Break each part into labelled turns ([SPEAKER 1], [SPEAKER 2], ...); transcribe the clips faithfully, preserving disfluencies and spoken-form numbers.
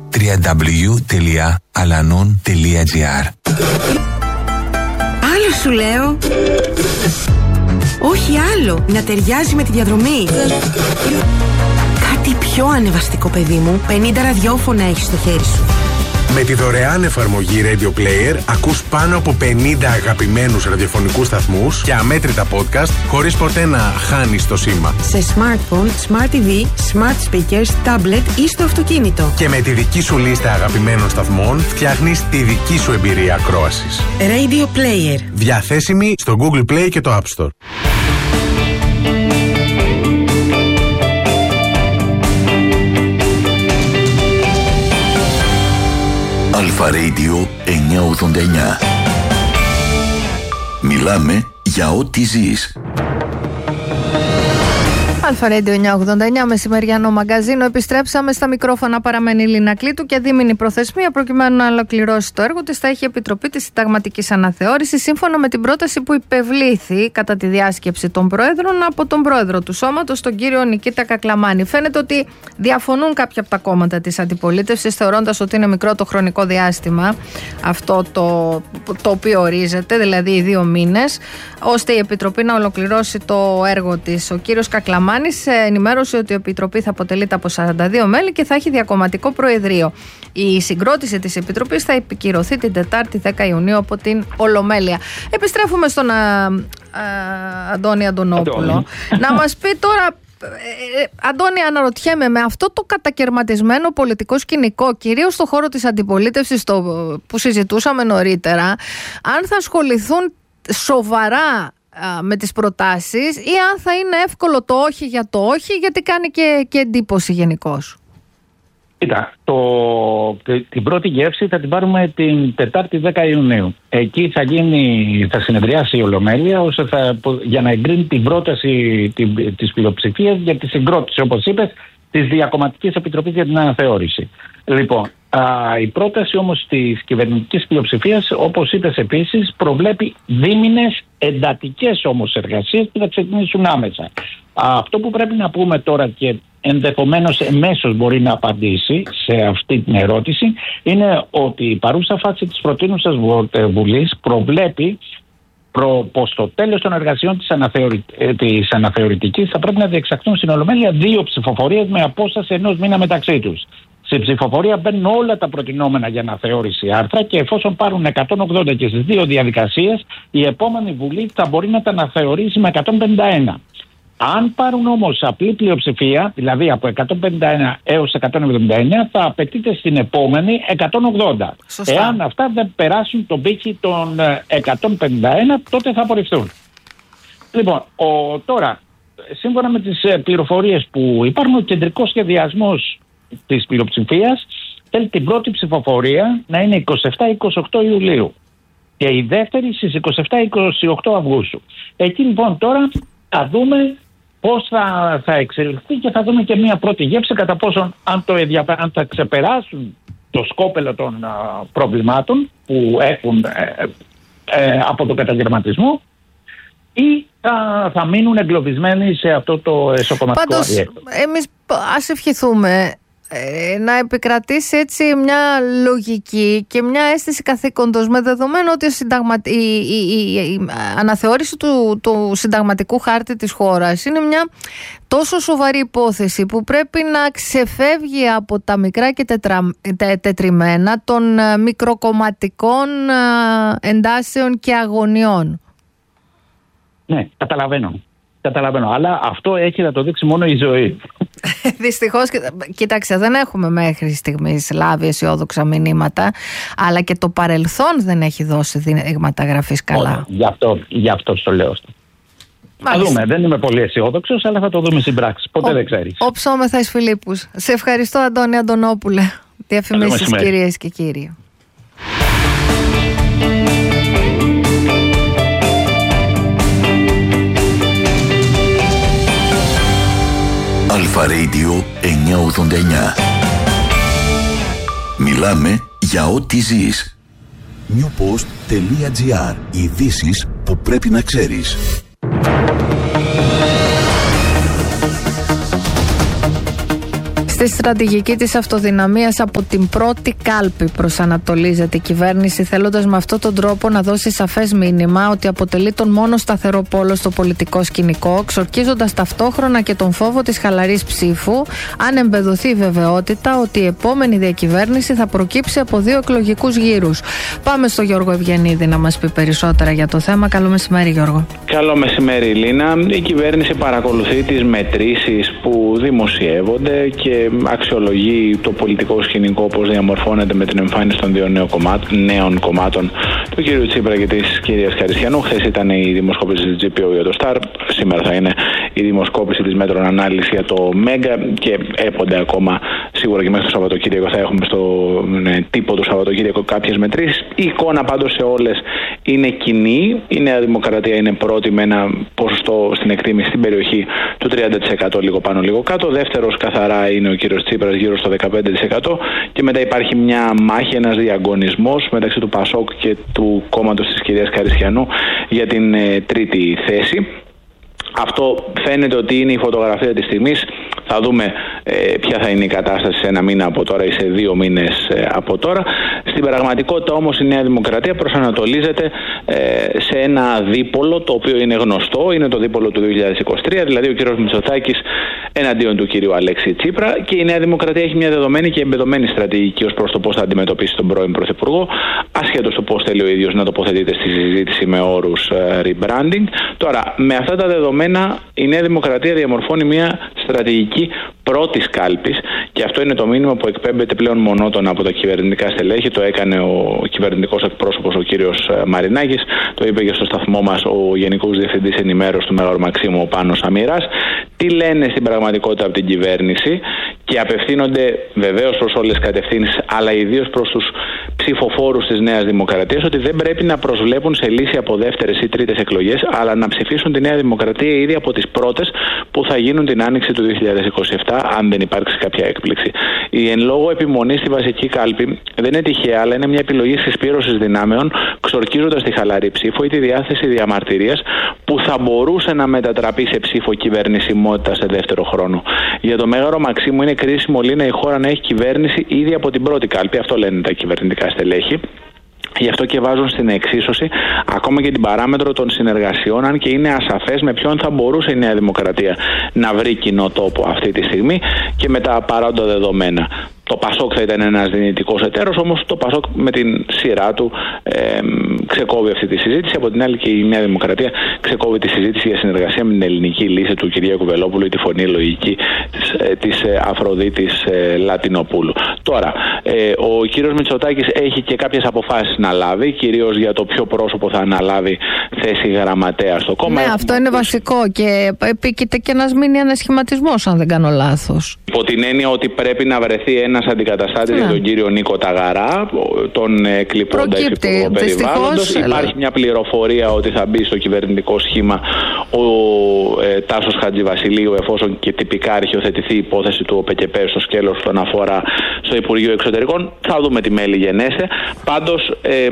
[SPEAKER 1] double-u double-u double-u τελεία alanon τελεία gr.
[SPEAKER 2] Άλλο σου λέω. Όχι άλλο, να ταιριάζει με τη διαδρομή. Κάτι πιο ανεβαστικό, παιδί μου. πενήντα ραδιόφωνα έχεις στο χέρι σου.
[SPEAKER 3] Με τη δωρεάν εφαρμογή Radio Player ακούς πάνω από πενήντα αγαπημένους ραδιοφωνικούς σταθμούς και αμέτρητα podcast χωρίς ποτέ να χάνεις το σήμα.
[SPEAKER 2] Σε smartphone, smart τι βι, smart speakers, tablet ή στο αυτοκίνητο.
[SPEAKER 3] Και με τη δική σου λίστα αγαπημένων σταθμών φτιάχνεις τη δική σου εμπειρία ακρόασης.
[SPEAKER 2] Radio Player.
[SPEAKER 3] Διαθέσιμη στο Google Play και το App Store.
[SPEAKER 4] Αλφα Radio εννιακόσια ογδόντα εννιά. Μιλάμε για ό,τι ζεις.
[SPEAKER 5] Αλφα Radio εννιακόσια ογδόντα εννιά, μεσημεριανό μαγκαζίνο. Επιστρέψαμε στα μικρόφωνα. Παραμένει η Λίνα Κλήτου και δίμηνη προθεσμία προκειμένου να ολοκληρώσει το έργο της. Θα έχει Επιτροπή της Συνταγματικής Αναθεώρησης σύμφωνα με την πρόταση που υπευλήθη κατά τη διάσκεψη των Προέδρων από τον Πρόεδρο του Σώματος, τον κύριο Νικήτα Κακλαμάνη. Φαίνεται ότι διαφωνούν κάποια από τα κόμματα της αντιπολίτευσης, θεωρώντας ότι είναι μικρό το χρονικό διάστημα αυτό το, το οποίο ορίζεται, δηλαδή οι δύο μήνες, ώστε η Επιτροπή να ολοκληρώσει το έργο της. Ο κύριος Κακλαμάνης ενημέρωσε ότι η Επιτροπή θα αποτελείται από σαράντα δύο μέλη και θα έχει διακομματικό προεδρείο. Η συγκρότηση της Επιτροπής θα επικυρωθεί την Τετάρτη δέκα Ιουνίου από την Ολομέλεια. Επιστρέφουμε στον α, α, Αντώνη Αντωνόπουλο. Αντώνη. Να μας πει τώρα, ε, Αντώνη, αναρωτιέμαι, με αυτό το κατακερματισμένο πολιτικό σκηνικό, κυρίως στον χώρο της αντιπολίτευσης το, που συζητούσαμε νωρίτερα, αν θα ασχοληθούν σοβαρά με τις προτάσεις ή αν θα είναι εύκολο το όχι για το όχι, γιατί κάνει και, και εντύπωση γενικώς.
[SPEAKER 6] Κοίτα, το, την πρώτη γεύση θα την πάρουμε την Τετάρτη δέκα Ιουνίου. Εκεί θα, γίνει, θα συνεδριάσει η Ολομέλεια ώστε θα, για να εγκρίνει την πρόταση την, της πλειοψηφίας για τη συγκρότηση, όπως είπες, της Διακομματικής Επιτροπής για την Αναθεώρηση. Λοιπόν, α, η πρόταση όμως της κυβερνητικής πλειοψηφίας, όπως είπες επίσης, προβλέπει δίμηνες εντατικές όμως εργασίες που θα ξεκινήσουν άμεσα. Α, αυτό που πρέπει να πούμε τώρα και ενδεχομένως εμέσως μπορεί να απαντήσει σε αυτή την ερώτηση είναι ότι η παρούσα φάση της προτείνουσας Βουλής προβλέπει προ, πως στο τέλος των εργασιών της, αναθεωρη, της αναθεωρητικής θα πρέπει να διεξαχθούν στην Ολομέλεια δύο ψηφοφορίες με απόσταση ενός μήνα μεταξύ τους. Στην ψηφοφορία μπαίνουν όλα τα προτινόμενα για αναθεώρηση άρθρα και εφόσον πάρουν εκατόν ογδόντα και στις δύο διαδικασίες, η επόμενη Βουλή θα μπορεί να τα αναθεωρήσει με εκατόν πενήντα ένα. Αν πάρουν όμως απλή πλειοψηφία, δηλαδή από εκατόν πενήντα ένα έως εκατόν εβδομήντα εννέα, θα απαιτείται στην επόμενη εκατόν ογδόντα. Σωστά. Εάν αυτά δεν περάσουν τον πύχη των εκατόν πενήντα ένα, τότε θα απορριφθούν. Λοιπόν, ο, τώρα, σύμφωνα με τις πληροφορίες που υπάρχουν, ο κεντρικός σχεδιασμός της πλειοψηφίας θέλει την πρώτη ψηφοφορία να είναι είκοσι επτά είκοσι οκτώ Ιουλίου και η δεύτερη στις είκοσι επτά είκοσι οκτώ Αυγούστου. Εκεί λοιπόν τώρα θα δούμε πώς θα, θα εξελιχθεί και θα δούμε και μια πρώτη γεύση κατά πόσον αν, το, αν θα ξεπεράσουν το σκόπελο των α, προβλημάτων που έχουν ε, ε, από τον καταγερματισμό ή θα, θα μείνουν εγκλωβισμένοι σε αυτό το εσωκομματικό αδιέκτο.
[SPEAKER 5] Πάντως, εμείς ας ευχηθούμε ε, να επικρατήσει έτσι μια λογική και μια αίσθηση καθήκοντος, με δεδομένο ότι συνταγμα... η, η, η, η αναθεώρηση του, του συνταγματικού χάρτη της χώρας είναι μια τόσο σοβαρή υπόθεση που πρέπει να ξεφεύγει από τα μικρά και τετρα... τε, τετριμένα των μικροκομματικών εντάσεων και αγωνιών.
[SPEAKER 6] Ναι, καταλαβαίνω. Καταλαβαίνω. Αλλά αυτό έχει να το δείξει μόνο η ζωή.
[SPEAKER 5] Δυστυχώς, κοίταξε, δεν έχουμε μέχρι στιγμής λάβει αισιόδοξα μηνύματα, αλλά και το παρελθόν δεν έχει δώσει δείγματα γραφής καλά.
[SPEAKER 6] Όχι, γι' αυτό, γι' αυτό το λέω. Θα δούμε. Δεν είμαι πολύ αισιόδοξος, αλλά θα το δούμε στην πράξη. Ποτέ ο, δεν ξέρεις.
[SPEAKER 5] Ο ψώμεθα εις Φιλίππους. Σε ευχαριστώ, Αντώνη Αντωνόπουλε. Διαφημίσεις, κυρίες και κύριοι.
[SPEAKER 4] Αλφα Radio εννιακόσια ογδόντα εννιά. Μιλάμε για ό,τι ζεις. newpost.gr. Ειδήσεις που πρέπει να ξέρεις.
[SPEAKER 5] Στη στρατηγική της αυτοδυναμίας από την πρώτη κάλπη προσανατολίζεται η κυβέρνηση, θέλοντας με αυτόν τον τρόπο να δώσει σαφές μήνυμα ότι αποτελεί τον μόνο σταθερό πόλο στο πολιτικό σκηνικό, ξορκίζοντας ταυτόχρονα και τον φόβο της χαλαρής ψήφου, αν εμπεδοθεί η βεβαιότητα ότι η επόμενη διακυβέρνηση θα προκύψει από δύο εκλογικούς γύρους. Πάμε στο Γιώργο Ευγενίδη να μας πει περισσότερα για το θέμα. Καλό μεσημέρι, Γιώργο.
[SPEAKER 7] Καλό μεσημέρι, Λίνα. Η κυβέρνηση παρακολουθεί τις μετρήσεις που δημοσιεύονται και αξιολογεί το πολιτικό σκηνικό πώς διαμορφώνεται με την εμφάνιση των δύο νέων κομμάτων, νέων κομμάτων του κ. Τσίπρα και της κυρίας Χαρισιανού. Χθες ήταν η δημοσκόπηση της τζι πι ο για το Σταρ. Σήμερα θα είναι η δημοσκόπηση της Μέτρων Ανάλυση για το Μέγκα και έπονται ακόμα, σίγουρα και μέχρι το Σαββατοκύριακο θα έχουμε στο ναι, τύπο του Σαββατοκύριακο κάποιες μετρήσεις. Η εικόνα πάντως σε όλες είναι κοινή. Η Νέα Δημοκρατία είναι πρώτη με ένα ποσοστό στην εκτίμηση στην περιοχή του τριάντα τοις εκατό, λίγο πάνω λίγο κάτω. Δεύτερος καθαρά είναι ο κύριος Τσίπρας γύρω στο δεκαπέντε τοις εκατό και μετά υπάρχει μια μάχη, ένας διαγωνισμός μεταξύ του Πασόκ και του κόμματος της κυρίας Χαρισιανού για την ε, τρίτη θέση. Αυτό φαίνεται ότι είναι η φωτογραφία της στιγμής. Θα δούμε ε, ποια θα είναι η κατάσταση σε ένα μήνα από τώρα ή σε δύο μήνες ε, από τώρα. Στην πραγματικότητα όμως η Νέα Δημοκρατία προσανατολίζεται ε, σε ένα δίπολο το οποίο είναι γνωστό. Είναι το δίπολο του δύο χιλιάδες είκοσι τρία, δηλαδή ο κύριος Μητσοτάκης εναντίον του κύριου Αλέξη Τσίπρα, και η Νέα Δημοκρατία έχει μια δεδομένη και εμπεδομένη στρατηγική ως προς το πώς θα αντιμετωπίσει τον πρώην Πρωθυπουργό, ασχέτως του πώς θέλει ο ίδιος να τοποθετείται στη συζήτηση με όρους ε, rebranding. Τώρα, με αυτά τα δεδομένα η Νέα Δημοκρατία διαμορφώνει μια στρατηγική πρώτης κάλπης και αυτό είναι το μήνυμα που εκπέμπεται πλέον μονότονα από τα κυβερνητικά στελέχη. Το έκανε ο κυβερνητικός εκπρόσωπος ο κύριος Μαρινάκης, το είπε και στο σταθμό μας ο Γενικός Διευθυντής Ενημέρωσης του Μεγαλού Μαξίμου, ο Πάνος Αμυράς. Τι λένε στην πραγματικότητα από την κυβέρνηση και απευθύνονται βεβαίως προς όλες τις κατευθύνσεις, αλλά ιδίως προς τους ψηφοφόρους της Νέας Δημοκρατίας, ότι δεν πρέπει να προσβλέπουν σε λύση από δεύτερες ή τρίτες εκλογές, αλλά να ψηφίσουν τη Νέα Δημοκρατία ήδη από τις πρώτες που θα γίνουν την άνοιξη του δύο χιλιάδες είκοσι επτά, αν δεν υπάρξει κάποια έκπληξη. Η εν λόγω επιμονή στη βασική κάλπη δεν είναι τυχαία, αλλά είναι μια επιλογή συσπήρωσης δυνάμεων, ξορκίζοντας τη χαλαρή ψήφο ή τη διάθεση διαμαρτυρίας που θα μπορούσε να μετατραπεί σε ψήφο κυβερνησιμότητα σε δεύτερο χρόνο. Για το Μέγαρο Μαξίμου είναι κρίσιμο, Λίνα, η χώρα να έχει κυβέρνηση ήδη από την πρώτη κάλπη. Αυτό λένε τα κυβερνητικά στελέχη. Γι' αυτό και βάζουν στην εξίσωση ακόμα και την παράμετρο των συνεργασιών, αν και είναι ασαφές με ποιον θα μπορούσε η Νέα Δημοκρατία να βρει κοινό τόπο αυτή τη στιγμή και με τα παρόντα δεδομένα. Το Πασόκ θα ήταν ένας δυνητικός εταίρος, όμως το Πασόκ με την σειρά του ε, ξεκόβει αυτή τη συζήτηση. Από την άλλη και η Νέα Δημοκρατία ξεκόβει τη συζήτηση για συνεργασία με την ελληνική λύση του Κυριάκου Βελόπουλου ή τη φωνή λογική της, ε, της ε, Αφροδίτης ε, Λατινοπούλου. Τώρα, ε, ο κύριος Μητσοτάκης έχει και κάποιες αποφάσεις να λάβει, κυρίως για το ποιο πρόσωπο θα αναλάβει θέση γραμματέα στο κόμμα.
[SPEAKER 5] Ναι, αυτό είναι βασικό και επίκειται και ένας μίνι ανασχηματισμός, αν δεν κάνω λάθος.
[SPEAKER 7] Υπό την έννοια ότι πρέπει να βρεθεί ένας αντικαταστάτης για τον κύριο Νίκο Ταγαρά, τον εκλειπώντα υφυπουργό περιβάλλοντος. Υπάρχει μια πληροφορία ότι θα μπει στο κυβερνητικό σχήμα ο ε, Τάσος Χατζηβασιλείου, εφόσον και τυπικά αρχιοθετηθεί η υπόθεση του ΟΠΕΚΕΠΕ στο σκέλος που αναφορά στο Υπουργείο Εξωτερικών. Θα δούμε τι μέλη γενέστε. Πάντως ε,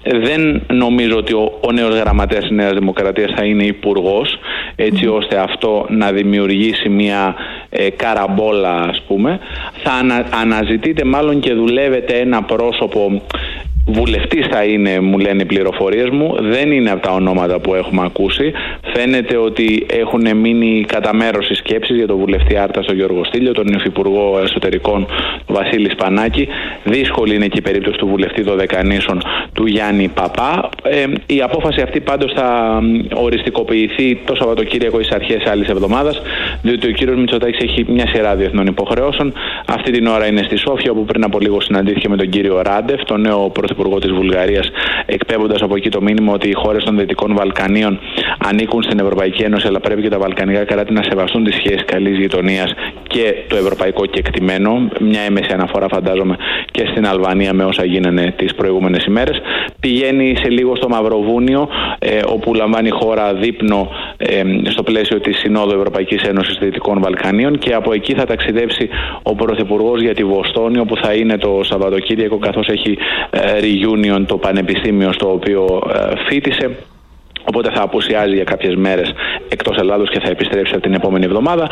[SPEAKER 7] δεν νομίζω ότι ο, ο νέος γραμματέας της Νέας Δημοκρατίας θα είναι υπουργός, έτσι ώστε αυτό να δημιουργήσει μια ε, καραμπόλα, ας πούμε. Θα ανα, αναζητείτε μάλλον και δουλεύετε ένα πρόσωπο, βουλευτής θα είναι, μου λένε οι πληροφορίες μου, δεν είναι από τα ονόματα που έχουμε ακούσει. Φαίνεται ότι έχουν μείνει κατά μέρος οι σκέψεις για τον βουλευτή Άρτα τον Γιώργο Στήλιο, τον υφυπουργό Εσωτερικών Βασίλη Σπανάκη. Δύσκολη είναι και η περίπτωση του βουλευτή Δωδεκανήσων του Γιάννη Παπά. Ε, η απόφαση αυτή πάντως θα οριστικοποιηθεί το Σαββατοκύριακο εις αρχές άλλης εβδομάδας, διότι ο κύριος Μητσοτάκης έχει μια σειρά διεθνών υποχρεώσεων. Αυτή την ώρα είναι στη Σόφια, όπου πριν από λίγο συναντήθηκε με τον κύριο Ράντεφ, τον νέο πρωθυπουργό της Βουλγαρίας, εκπέμποντας από εκεί το μήνυμα ότι οι χώρες των Δυτικών Βαλκανίων ανήκουν στην Ευρωπαϊκή Ένωση, αλλά πρέπει και τα βαλκανικά κράτη να σεβαστούν τις σχέσεις καλής γειτονίας και το ευρωπαϊκό κεκτημένο. Μια έμεση αναφορά, φαντάζομαι, και στην Αλβανία με όσα γίνανε τις προηγούμενες ημέρες. Πηγαίνει σε λίγο στο Μαυροβούνιο, ε, όπου λαμβάνει η χώρα δείπνο ε, στο πλαίσιο της Συνόδου Ευρωπαϊκής Ένωσης Δυτικών Βαλκανίων, και από εκεί θα ταξιδέψει ο Πρωθυπουργός για τη Βοστόνη, όπου θα είναι το Σαββατοκύριακο, καθώς έχει ε, reunion το πανεπιστήμιο στο οποίο ε, φοιτησε. Οπότε θα απουσιάζει για κάποιες μέρες εκτός Ελλάδος και θα επιστρέψει από την επόμενη εβδομάδα.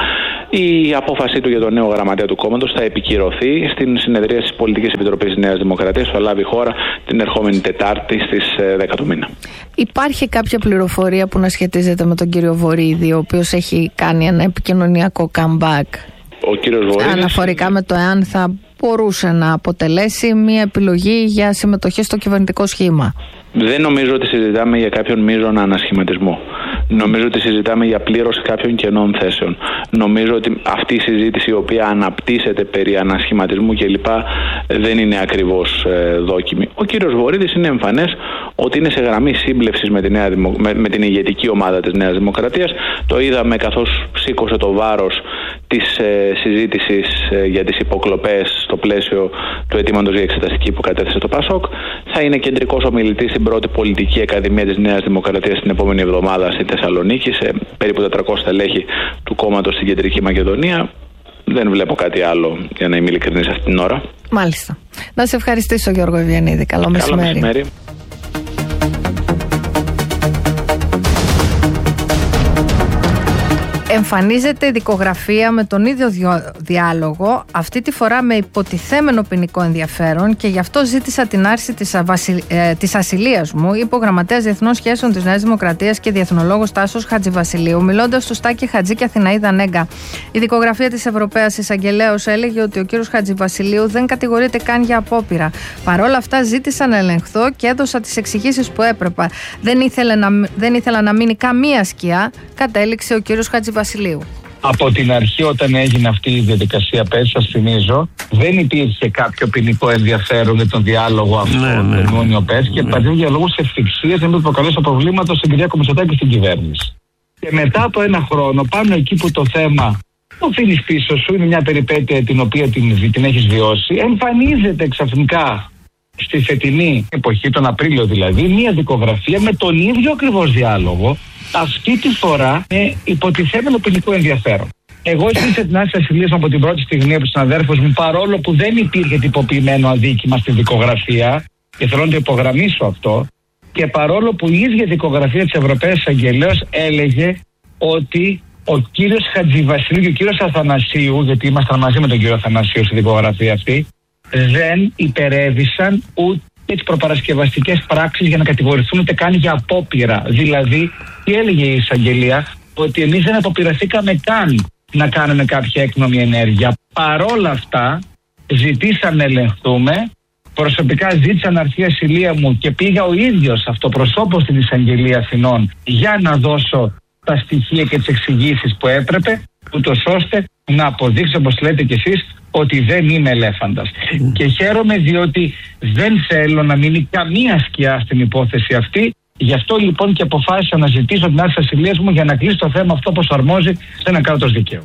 [SPEAKER 7] Η απόφασή του για τον νέο γραμματέα του κόμματος θα επικυρωθεί στην συνεδρία της Πολιτικής Επιτροπής της Νέας Δημοκρατίας που θα λάβει η χώρα την ερχόμενη Τετάρτη στις δέκα του μήνα.
[SPEAKER 5] Υπάρχει κάποια πληροφορία που να σχετίζεται με τον κύριο Βορίδη, ο οποίος έχει κάνει ένα επικοινωνιακό comeback?
[SPEAKER 7] Ο κύριος Βορίδης,
[SPEAKER 5] αναφορικά με το εάν θα μπορούσε να αποτελέσει μια επιλογή για συμμετοχή στο κυβερνητικό σχήμα.
[SPEAKER 7] Δεν νομίζω ότι συζητάμε για κάποιον μείζωνα ανασχηματισμό. Νομίζω ότι συζητάμε για πλήρωση κάποιων κενών θέσεων. Νομίζω ότι αυτή η συζήτηση η οποία αναπτύσσεται περί ανασχηματισμού κλπ. Δεν είναι ακριβώς ε, δόκιμη. Ο κύριος Βορίδης είναι εμφανές ότι είναι σε γραμμή σύμπλευσης με, τη νέα, με, με την ηγετική ομάδα της Νέας Δημοκρατίας. Το είδαμε καθώς σήκωσε το βάρος της ε, συζήτησης ε, για τις υποκλοπές στο πλαίσιο του αιτήματος για εξεταστική που κατέθεσε το ΠΑΣΟΚ. Θα είναι κεντρικός ομιλητής στην πρώτη πολιτική ακαδημία της Νέας Δημοκρατίας την επόμενη εβδομάδα στη Θεσσαλονίκη, σε περίπου τετρακόσια στελέχη του κόμματος στην Κεντρική Μακεδονία. Δεν βλέπω κάτι άλλο, για να είμαι ειλικρινής, αυτή την ώρα.
[SPEAKER 5] Μάλιστα. Να σε ευχαριστήσω, Γιώργο Ευγενίδη. Καλό, Καλό μεσημέρι. μεσημέρι. Εμφανίζεται δικογραφία με τον ίδιο διάλογο, αυτή τη φορά με υποτιθέμενο ποινικό ενδιαφέρον, και γι' αυτό ζήτησα την άρση της, αβασι... ε, της ασυλίας μου, είπε ο Γραμματέας Διεθνών Σχέσεων της Νέας Δημοκρατίας και διεθνολόγος Τάσος Χατζηβασιλείου, μιλώντας στο Στάκη Χατζή και Αθηναίδα Νέγκα. Η δικογραφία της Ευρωπαίας Εισαγγελέως έλεγε ότι ο κύριος Χατζηβασιλείου δεν κατηγορείται καν για απόπειρα. Παρ' όλα αυτά, ζήτησα να ελεγχθώ και έδωσα τις εξηγήσεις που έπρεπε. Δεν, ήθελε να... δεν ήθελα να μείνει καμία σκιά, κατέληξε ο κύριος Χατζηβασιλείου. Βασιλείου.
[SPEAKER 8] Από την αρχή, όταν έγινε αυτή η διαδικασία, πέρσι, σας θυμίζω, δεν υπήρχε κάποιο ποινικό ενδιαφέρον για τον διάλογο αυτό, ναι, ναι, τον Ιούνιο πέρσι, και πατήρε για λόγους ευθυξίας δεν προκαλέσαν προβλήματα στην κυρία Μητσοτάκη και στην κυβέρνηση. Και μετά από ένα χρόνο, πάνω εκεί που το θέμα το αφήνεις πίσω σου, είναι μια περιπέτεια την οποία την, την έχεις βιώσει, εμφανίζεται ξαφνικά στη φετινή εποχή, τον Απρίλιο δηλαδή, μια δικογραφία με τον ίδιο ακριβώς διάλογο. Αυτή τη φορά με υποτιθέμενο ποινικό ενδιαφέρον. Εγώ ζήτησα την άρση ασυλίας μου από την πρώτη στιγμή από τους συναδέρφους μου, παρόλο που δεν υπήρχε τυποποιημένο αδίκημα στη δικογραφία, και θέλω να το υπογραμμίσω αυτό, και παρόλο που η ίδια δικογραφία της Ευρωπαίας Εισαγγελέως έλεγε ότι ο κύριος Χατζηβασιλείου και ο κύριος Αθανασίου, γιατί ήμασταν μαζί με τον κύριο Αθανασίου στη δικογραφία αυτή, δεν υπερέβησαν ούτε τις προπαρασκευαστικές πράξεις για να κατηγορηθούν ούτε καν για απόπειρα. Δηλαδή, τι έλεγε η εισαγγελία? Ότι εμείς δεν αποπειραθήκαμε καν να κάνουμε κάποια έκνομη ενέργεια. Παρόλα αυτά, ζητήσαμε να ελεγχθούμε. Προσωπικά ζήτησα να έρθει η ασυλία μου και πήγα ο ίδιος αυτοπροσώπως στην εισαγγελία Αθηνών για να δώσω τα στοιχεία και τις εξηγήσεις που έπρεπε, ούτως ώστε να αποδείξω, όπως λέτε κι εσείς, ότι δεν είμαι ελέφαντας. Mm. Και χαίρομαι διότι δεν θέλω να μείνει καμία σκιά στην υπόθεση αυτή. Γι' αυτό λοιπόν και αποφάσισα να ζητήσω την άρση ασυλίας μου για να κλείσει το θέμα αυτό όπως αρμόζει σε ένα κράτος δικαίου.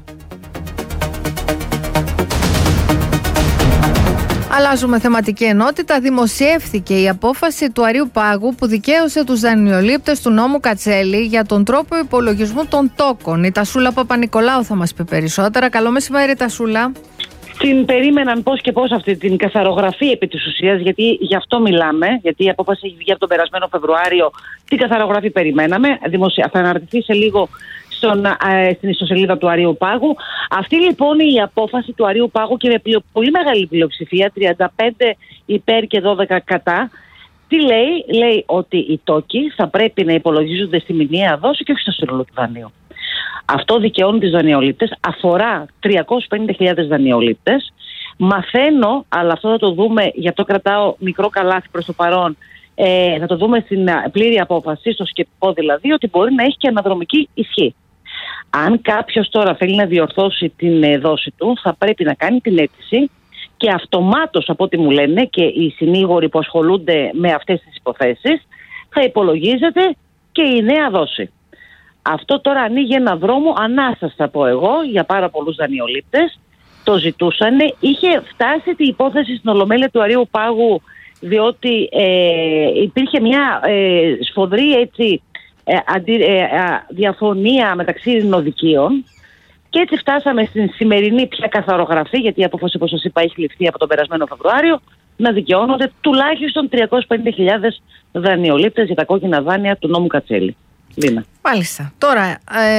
[SPEAKER 5] Αλλάζουμε θεματική ενότητα. Δημοσιεύθηκε η απόφαση του Αρείου Πάγου που δικαίωσε τους δανειολήπτες του νόμου Κατσέλη για τον τρόπο υπολογισμού των τόκων. Η Τασούλα Παπα-Νικολάου θα μας πει περισσότερα. Καλό μεσημέρι, Τασούλα.
[SPEAKER 9] Την περίμεναν πώς και πώς αυτή την καθαρογραφή επί της ουσίας, γιατί γι' αυτό μιλάμε, γιατί η απόφαση έχει βγει από τον περασμένο Φεβρουάριο. Την καθαρογραφή περιμέναμε. Δημοσια... Θα αναρτηθεί σε λίγο στον, ε, στην ιστοσελίδα του Αρείου Πάγου. Αυτή λοιπόν η απόφαση του Αρείου Πάγου, και με πολύ μεγάλη πλειοψηφία, τριάντα πέντε υπέρ και δώδεκα κατά, τι λέει? Λέει ότι οι τόκοι θα πρέπει να υπολογίζονται στη μηνιαία δόση και όχι στο σύνολο του δανείου. Αυτό δικαιώνει τις δανειολήπτες, αφορά τριακόσιες πενήντα χιλιάδες δανειολήπτες. Μαθαίνω, αλλά αυτό θα το δούμε, γι' αυτό κρατάω μικρό καλάθι προς το παρόν, ε, θα το δούμε στην πλήρη απόφαση, στο σκεπτικό δηλαδή, ότι μπορεί να έχει και αναδρομική ισχύ. Αν κάποιος τώρα θέλει να διορθώσει την δόση του, θα πρέπει να κάνει την αίτηση και αυτομάτως, από ό,τι μου λένε και οι συνήγοροι που ασχολούνται με αυτές τις υποθέσεις, θα υπολογίζεται και η νέα δόση. Αυτό τώρα ανοίγει ένα δρόμο ανάσας, θα πω εγώ, για πάρα πολλούς δανειολήπτες. Το ζητούσαν. Είχε φτάσει την υπόθεση στην Ολομέλεια του Αρείου Πάγου, διότι ε, υπήρχε μια ε, σφοδρή έτσι, ε, αντι, ε, ε, διαφωνία μεταξύ ειρηνοδικείων. Και έτσι φτάσαμε στην σημερινή πια καθαρογραφή, γιατί η απόφαση, όπως σας είπα, έχει ληφθεί από τον περασμένο Φεβρουάριο, να δικαιώνονται τουλάχιστον τριακόσιες πενήντα χιλιάδες δανειολήπτες για τα κόκκινα δάνεια του νόμου Κατσέλη. Λίνα.
[SPEAKER 5] Μάλιστα. Τώρα, ε,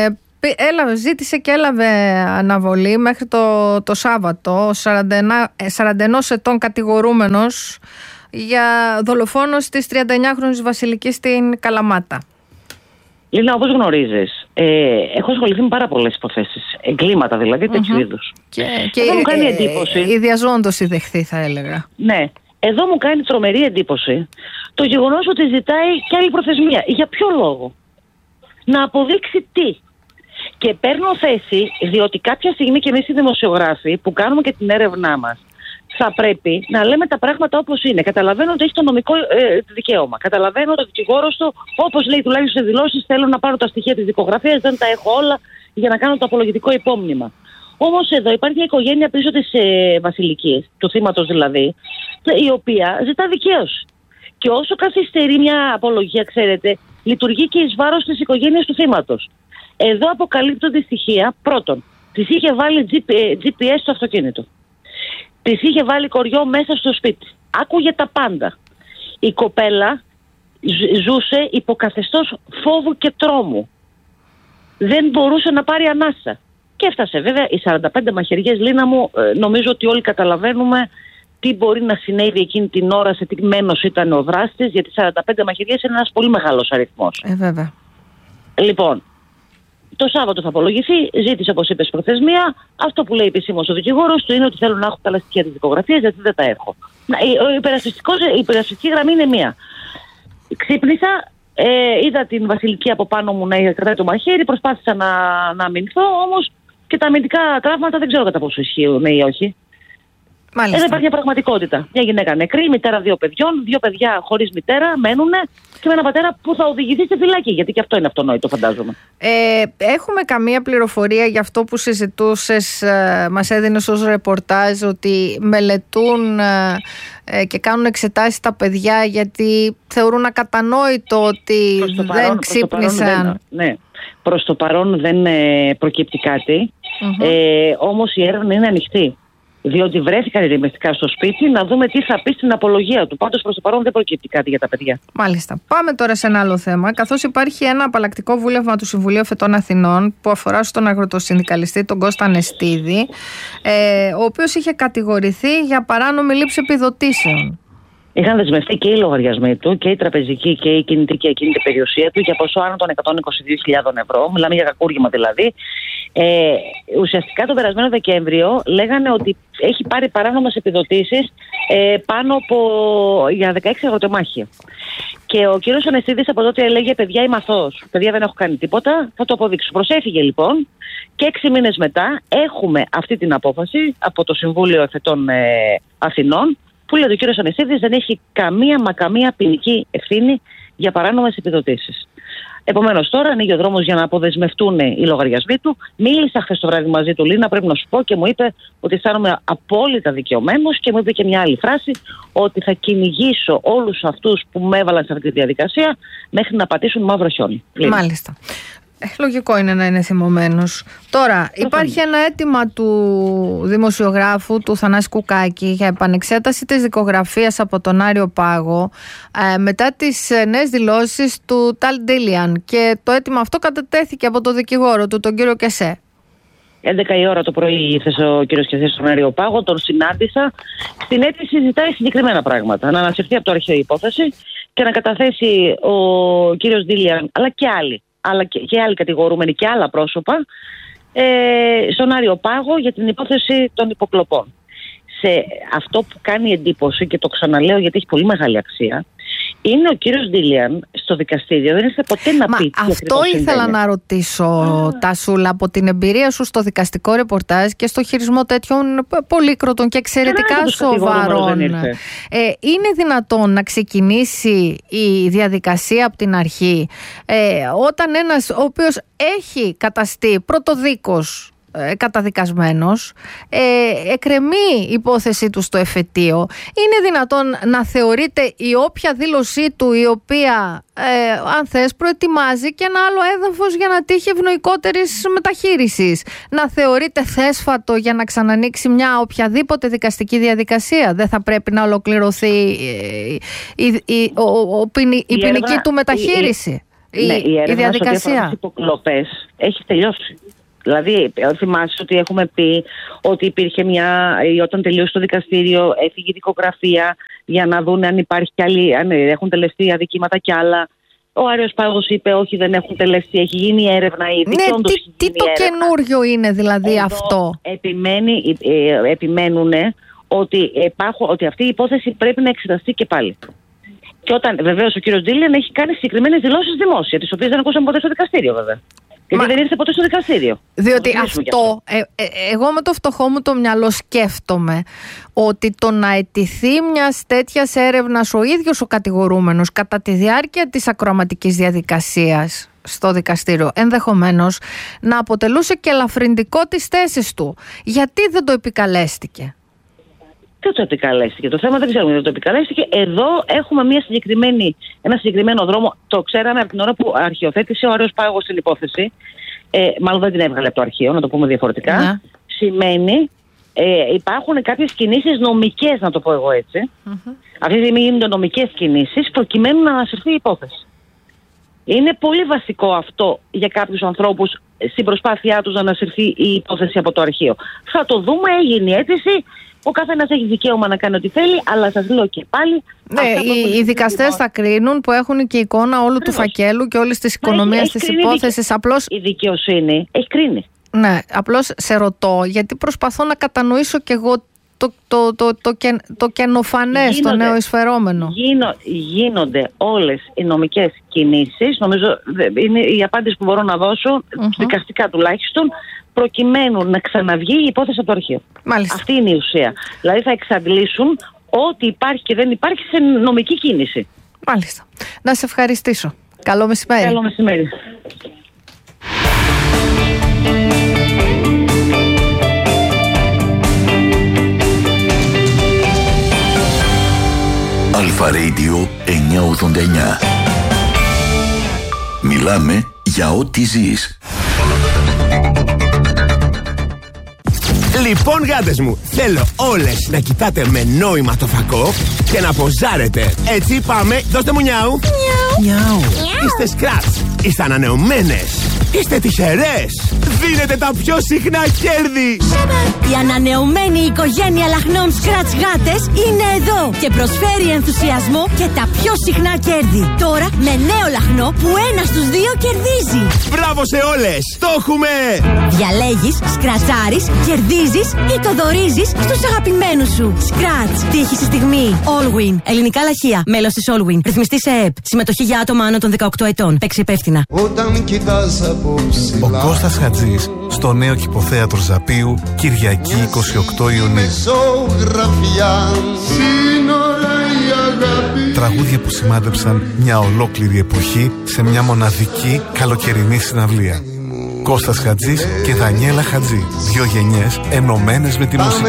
[SPEAKER 5] έλαβε, ζήτησε και έλαβε αναβολή μέχρι το, το Σάββατο, σαράντα ένα ετών κατηγορούμενος για δολοφόνος της τριανταεννιάχρονης Βασιλικής στην Καλαμάτα.
[SPEAKER 9] Λίνα, όπως γνωρίζεις, ε, έχω ασχοληθεί με πάρα πολλές υποθέσεις. Εγκλήματα δηλαδή, τέτοιου mm-hmm. είδους.
[SPEAKER 5] Και, και
[SPEAKER 9] εδώ μου κάνει εντύπωση.
[SPEAKER 5] Η διαζώντος η δεχθεί, θα έλεγα.
[SPEAKER 9] Ναι. Εδώ μου κάνει τρομερή εντύπωση το γεγονός ότι ζητάει και άλλη προθεσμία. Για ποιο λόγο? Να αποδείξει τι? Και παίρνω θέση, διότι κάποια στιγμή και εμείς οι δημοσιογράφοι που κάνουμε και την έρευνά μας, θα πρέπει να λέμε τα πράγματα όπως είναι. Καταλαβαίνω ότι έχει το νομικό ε, δικαίωμα. Καταλαβαίνω ότι ο δικηγόρος του, όπως λέει τουλάχιστον σε δηλώσεις, θέλω να πάρω τα στοιχεία της δικογραφίας, δεν τα έχω όλα για να κάνω το απολογητικό υπόμνημα. Όμως εδώ υπάρχει μια οικογένεια πίσω της ε, Βασιλικής, του θύματος δηλαδή, η οποία ζητά δικαίωση. Και όσο καθυστερεί μια απολογία, ξέρετε, λειτουργεί και εις βάρος της οικογένειας του θύματος. Εδώ αποκαλύπτονται στοιχεία. Πρώτον, της είχε βάλει τζι πι ες στο αυτοκίνητο. Της είχε βάλει κοριό μέσα στο σπίτι. Άκουγε τα πάντα. Η κοπέλα ζούσε υποκαθεστώς φόβου και τρόμου. Δεν μπορούσε να πάρει ανάσα. Και έφτασε βέβαια οι σαράντα πέντε μαχαιριές, Λίνα μου, νομίζω ότι όλοι καταλαβαίνουμε τι μπορεί να συνέβη εκείνη την ώρα, σε τι μένος ήταν ο δράστης, γιατί σαράντα πέντε μαχαιριές είναι ένας πολύ μεγάλος αριθμός.
[SPEAKER 5] Ε, βέβαια.
[SPEAKER 9] Λοιπόν, το Σάββατο θα απολογηθεί, ζήτησε, όπως είπες, προθεσμία. Αυτό που λέει επισήμως ο δικηγόρος του είναι ότι θέλω να έχω τα στοιχεία της δικογραφίας, γιατί δεν τα έχω. Η υπερασπιστική γραμμή είναι μία. Ξύπνησα, ε, είδα την Βασιλική από πάνω μου να κρατάει το μαχαίρι, προσπάθησα να, να αμυνθώ, όμως και τα αμυντικά τραύματα δεν ξέρω κατά πόσο ισχύουν ή όχι.
[SPEAKER 5] Μάλιστα.
[SPEAKER 9] Εδώ υπάρχει μια πραγματικότητα. Μια γυναίκα νεκρή, μητέρα δύο παιδιών, δύο παιδιά χωρίς μητέρα μένουν και με ένα πατέρα που θα οδηγηθεί στη φυλάκη. Γιατί και αυτό είναι αυτονόητο, φαντάζομαι.
[SPEAKER 5] Ε, έχουμε καμία πληροφορία για αυτό που συζητούσες, ε, μας έδινες ως ρεπορτάζ, ότι μελετούν ε, και κάνουν εξετάσεις τα παιδιά γιατί θεωρούν ακατανόητο ότι δεν
[SPEAKER 9] παρόν,
[SPEAKER 5] ξύπνησαν.
[SPEAKER 9] Ναι, προς το παρόν δεν ε, προκύπτει κάτι. Mm-hmm. Ε, όμως η έρευνα είναι ανοιχτή. Διότι βρέθηκαν ηρεμιστικά στο σπίτι, να δούμε τι θα πει στην απολογία του. Πάντως προς το παρόν δεν προκύπτει κάτι για τα παιδιά.
[SPEAKER 5] Μάλιστα. Πάμε τώρα σε ένα άλλο θέμα. Καθώς υπάρχει ένα απαλλακτικό βούλευμα του Συμβουλίου Φετών Αθηνών που αφορά στον αγροτοσυνδικαλιστή τον Κώστα Νεστίδη, ε, ο οποίος είχε κατηγορηθεί για παράνομη λήψη επιδοτήσεων.
[SPEAKER 9] Είχαν δεσμευτεί και οι λογαριασμοί του και η τραπεζική και η κινητή και ακίνητη περιουσία του για ποσό άνω των εκατόν είκοσι δύο χιλιάδες ευρώ. Μιλάμε για κακούργημα δηλαδή. Ε, ουσιαστικά τον περασμένο Δεκέμβριο λέγανε ότι έχει πάρει παράνομες επιδοτήσεις ε, πάνω από για δεκαέξι αγροτεμάχια. Και ο κύριος Ανεστίδης από τότε έλεγε: παιδιά, είμαι αθώος. Παιδιά, δεν έχω κάνει τίποτα. Θα το αποδείξω. Προσέφυγε λοιπόν και έξι μήνες μετά έχουμε αυτή την απόφαση από το Συμβούλιο Εφετών ε, Αθηνών, που λέει ότι ο κύριος Ανεστίδης δεν έχει καμία μα καμία ποινική ευθύνη για παράνομες επιδοτήσεις. Επομένως, τώρα ανοίγει ο δρόμος για να αποδεσμευτούν οι λογαριασμοί του. Μίλησα χθες το βράδυ μαζί του, Λίνα, πρέπει να σου πω, και μου είπε ότι αισθάνομαι απόλυτα δικαιωμένος και μου είπε και μια άλλη φράση, ότι θα κυνηγήσω όλους αυτούς που με έβαλαν σε αυτή τη διαδικασία μέχρι να πατήσουν μαύρο χιόνι.
[SPEAKER 5] Μάλιστα. Ε, λογικό είναι να είναι θυμωμένος. Τώρα, υπάρχει ένα αίτημα του δημοσιογράφου του Θανάση Κουκάκη για επανεξέταση της δικογραφίας από τον Άριο Πάγο ε, μετά τις ε, νέες δηλώσεις του Ταλ Ντίλιαν, και το αίτημα αυτό κατατέθηκε από τον δικηγόρο του, τον κύριο Κεσέ.
[SPEAKER 9] έντεκα η ώρα το πρωί ήρθε ο κύριος Κεσέ στον Άριο Πάγο, τον συνάντησα. Στην αίτηση ζητάει συγκεκριμένα πράγματα. Να ανασυρθεί από το αρχαίο υπόθεση και να καταθέσει ο κύριος Ντίλιαν, αλλά και άλλοι. αλλά και, και άλλοι κατηγορούμενοι και άλλα πρόσωπα ε, στον Άριο Πάγο για την υπόθεση των υποκλοπών. Σε αυτό που κάνει εντύπωση, και το ξαναλέω γιατί έχει πολύ μεγάλη αξία, είναι ο κύριος Ντίλιαν στο δικαστήριο δεν ήρθε ποτέ να
[SPEAKER 5] Μα
[SPEAKER 9] πει.
[SPEAKER 5] Αυτό ήθελα συμβαίνει. να ρωτήσω, Α. Τασούλα, από την εμπειρία σου στο δικαστικό ρεπορτάζ και στο χειρισμό τέτοιων πολύκροτων και εξαιρετικά σοβαρών. Ε, είναι δυνατόν να ξεκινήσει η διαδικασία από την αρχή ε, όταν ένας ο οποίος έχει καταστεί πρωτοδίκος καταδικασμένος, ε, εκκρεμεί η υπόθεση του στο εφετείο, είναι δυνατόν να θεωρείται η όποια δήλωσή του η οποία ε, αν θες προετοιμάζει και ένα άλλο έδαφος για να τύχει ευνοϊκότερης μεταχείρισης, να θεωρείται θέσφατο για να ξανανοίξει μια οποιαδήποτε δικαστική διαδικασία? Δεν θα πρέπει να ολοκληρωθεί ε, η, η, η, ο, ο, η ποινική του μεταχείριση? η,
[SPEAKER 9] ναι, η,
[SPEAKER 5] η διαδικασία.
[SPEAKER 9] Τις υποκλοπές έχει τελειώσει. Δηλαδή, θυμάσαι ότι έχουμε πει ότι υπήρχε μια. Όταν τελείωσε το δικαστήριο, έφυγε η δικογραφία για να δουν αν υπάρχει κι άλλη, αν έχουν τελεστεί αδικήματα κι άλλα. Ο Άρεος Πάγος είπε: όχι, δεν έχουν τελεστεί. Έχει γίνει έρευνα ήδη.
[SPEAKER 5] Ναι, τι, τι το καινούριο είναι δηλαδή εδώ αυτό.
[SPEAKER 9] Επιμένει, ε, επιμένουν ότι, υπάρχουν, ότι αυτή η υπόθεση πρέπει να εξεταστεί και πάλι. Και όταν βεβαίως ο κύριος Ντίλιαν έχει κάνει συγκεκριμένες δηλώσεις δημόσια, τις οποίες δεν ακούσαμε ποτέ στο δικαστήριο, βέβαια. Γιατί δεν ήρθε ποτέ στο δικαστήριο.
[SPEAKER 5] Διότι αυτό, ε, ε, εγώ με το φτωχό μου το μυαλό σκέφτομαι ότι το να αιτηθεί μια τέτοια έρευνα ο ίδιος ο κατηγορούμενος κατά τη διάρκεια της ακροαματικής διαδικασίας στο δικαστήριο, ενδεχομένως να αποτελούσε και ελαφρυντικό τις θέσεις του. Γιατί δεν το επικαλέστηκε?
[SPEAKER 9] Δεν το επικαλέστηκε. Το θέμα δεν ξέρουμε γιατί το επικαλέστηκε. Εδώ έχουμε μια συγκεκριμένη, ένα συγκεκριμένο δρόμο. Το ξέραμε από την ώρα που αρχιοθέτησε ο Άρεος Πάγος την υπόθεση. Ε, μάλλον δεν την έβγαλε από το αρχείο, να το πούμε διαφορετικά. Να. Σημαίνει ε, υπάρχουν κάποιες κινήσεις νομικές, να το πω εγώ έτσι. Mm-hmm. Αυτή τη στιγμή γίνονται νομικές κινήσεις προκειμένου να ανασυρθεί η υπόθεση. Είναι πολύ βασικό αυτό για κάποιους ανθρώπους στην προσπάθειά τους να ανασυρθεί η υπόθεση από το αρχείο. Θα το δούμε, έγινε η αίτηση. Ο καθένας έχει δικαίωμα να κάνει ό,τι θέλει, αλλά σας λέω και πάλι.
[SPEAKER 5] Ναι, οι, οι δικαστές θα κρίνουν που έχουν και εικόνα όλου Ακριβώς. του φακέλου και όλης της οικονομίας της υπόθεσης. Απλώς...
[SPEAKER 9] Η δικαιοσύνη έχει κρίνει.
[SPEAKER 5] Ναι, απλώς σε ρωτώ, γιατί προσπαθώ να κατανοήσω κι εγώ το, το, το, το, το, το καινοφανές, το νέο εισφερόμενο.
[SPEAKER 9] Γίνω, γίνονται όλες οι νομικές κινήσεις, νομίζω είναι η απάντηση που μπορώ να δώσω, uh-huh. δικαστικά τουλάχιστον, προκειμένου να ξαναβγεί η υπόθεση από το αρχείο.
[SPEAKER 5] Μάλιστα.
[SPEAKER 9] Αυτή είναι η ουσία. Δηλαδή θα εξαντλήσουν ό,τι υπάρχει και δεν υπάρχει σε νομική κίνηση.
[SPEAKER 5] Μάλιστα. Να σε ευχαριστήσω. Καλό μεσημέρι.
[SPEAKER 9] Καλό μεσημέρι.
[SPEAKER 4] Αλφα Radio εννιακόσια ογδόντα εννιά. Μιλάμε για ό,τι ζεις.
[SPEAKER 10] Λοιπόν, γάτες μου, θέλω όλες να κοιτάτε με νόημα το φακό και να ποζάρετε. Έτσι πάμε, δώστε μου νιάου. Νιάου. Είστε σκράτς, είστε ανανεωμένες, είστε τυχερές. Δίνετε τα πιο συχνά κέρδη.
[SPEAKER 11] Η ανανεωμένη οικογένεια λαχνών Scratch γάτες είναι εδώ και προσφέρει ενθουσιασμό και τα πιο συχνά κέρδη. Τώρα με νέο λαχνό που ένα στους δύο κερδίζει.
[SPEAKER 10] Μπράβο σε όλες, το έχουμε.
[SPEAKER 11] Διαλέγεις, σκρατσάρεις, κερδίζεις ή το δωρίζεις στους αγαπημένους σου. Scratch, τύχη στη στιγμή. Allwin, ελληνικά λαχεία, μέλος της Allwin. Ρυθμιστή σε ΕΕΠ. Συμμετοχή για άτομα άνω των δεκαοκτώ ετών. Παίξει υπεύθυνα.
[SPEAKER 12] Όταν κοιτάς από ψηλά, ο Κώστας Χατζής στο νέο Κηποθέατρο Ζαπίου, Κυριακή είκοσι οκτώ Ιουνίου. Τραγούδια που σημάδεψαν μια ολόκληρη εποχή σε μια μοναδική καλοκαιρινή συναυλία. Κώστας Χατζής και Δανιέλα Χατζή. Δύο γενιές ενωμένες με τη μουσική.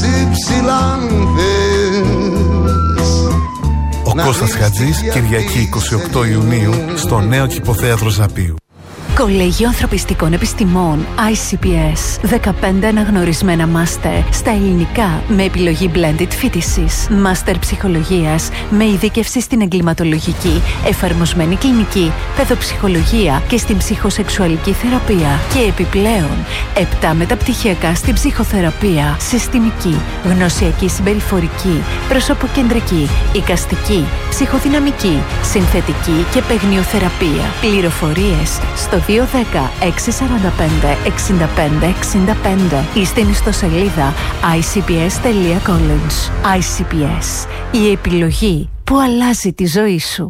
[SPEAKER 12] Ο Κώστας Χατζής, Κυριακή είκοσι οκτώ Ιουνίου, στο νέο Κηποθέατρο Ζαπίου.
[SPEAKER 13] Κολέγιο Ανθρωπιστικών Επιστημών άι σι πι ες. δεκαπέντε αναγνωρισμένα μάστερ στα ελληνικά με επιλογή blended φοιτησης. Μάστερ ψυχολογίας με ειδίκευση στην εγκληματολογική, εφαρμοσμένη κλινική, παιδοψυχολογία και στην ψυχοσεξουαλική θεραπεία. Και επιπλέον, επτά μεταπτυχιακά στην ψυχοθεραπεία, συστημική, γνωσιακή συμπεριφορική, προσωποκεντρική, εικαστική, ψυχοδυναμική, συνθετική και παιγνιοθεραπεία. Πληροφορίες στο δύο ένα μηδέν έξι τέσσερα πέντε έξι πέντε έξι πέντε ή στην ιστοσελίδα άι σι πι ες τελεία college. άι σι πι ες, η επιλογή που αλλάζει τη ζωή σου.